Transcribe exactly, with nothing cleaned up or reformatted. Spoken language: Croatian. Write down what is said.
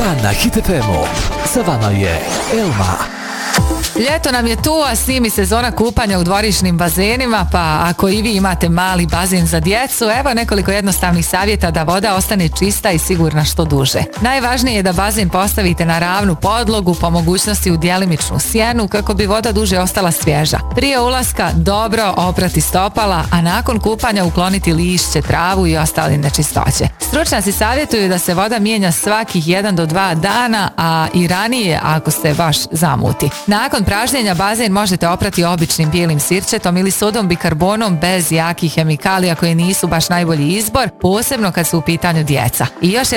Dan na Hit F M-u. Sa vama je Elma. Ljeto nam je tu, a s njim i sezona kupanja u dvorišnim bazenima, pa ako i vi imate mali bazen za djecu, evo nekoliko jednostavnih savjeta da voda ostane čista i sigurna što duže. Najvažnije je da bazen postavite na ravnu podlogu, po mogućnosti u djelimičnu sjenu, kako bi voda duže ostala svježa. Prije ulaska dobro oprati stopala, a nakon kupanja ukloniti lišće, travu i ostale nečistoće. Stručnjaci savjetuju da se voda mijenja svakih jedan do dva dana, a i ranije ako se baš zamuti. Nakon pražnjenja bazen možete oprati običnim bijelim sirćetom ili sodom bikarbonom bez jakih hemikalija koje nisu baš najbolji izbor, posebno kad su u pitanju djeca. I još